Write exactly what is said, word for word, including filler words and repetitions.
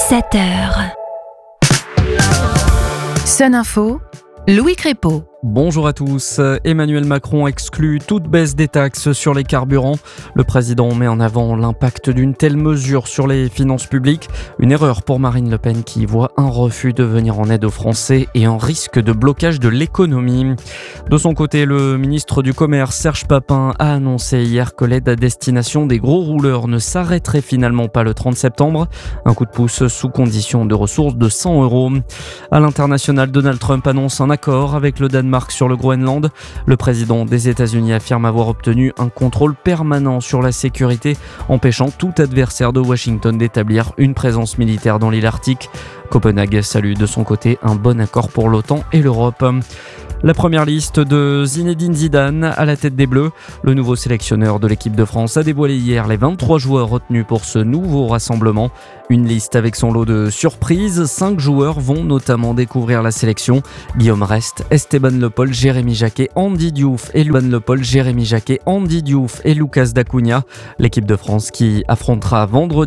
sept heures. Sun Info, Louis Crépeau. Bonjour à tous. Emmanuel Macron exclut toute baisse des taxes sur les carburants. Le président met en avant l'impact d'une telle mesure sur les finances publiques. Une erreur pour Marine Le Pen qui voit un refus de venir en aide aux Français et un risque de blocage de l'économie. De son côté, le ministre du Commerce, Serge Papin, a annoncé hier que l'aide à destination des gros rouleurs ne s'arrêterait finalement pas le trente septembre. Un coup de pouce sous condition de ressources de cent euros. À l'international, Donald Trump annonce un accord avec le Danemark sur le Groenland. Le président des États-Unis affirme avoir obtenu un contrôle permanent sur la sécurité, empêchant tout adversaire de Washington d'établir une présence militaire dans l'île Arctique. Copenhague salue de son côté un bon accord pour l'OTAN et l'Europe. La première liste de Zinedine Zidane à la tête des Bleus. Le nouveau sélectionneur de l'équipe de France a dévoilé hier les vingt-trois joueurs retenus pour ce nouveau rassemblement. Une liste avec son lot de surprises. Cinq joueurs vont notamment découvrir la sélection. Guillaume Rest, Esteban Le Paul, Jérémy Jacquet, Andy Diouf et Esteban Le Paul, Jérémy Jacquet, Andy Diouf et Lucas Dacunia. L'équipe de France qui affrontera vendredi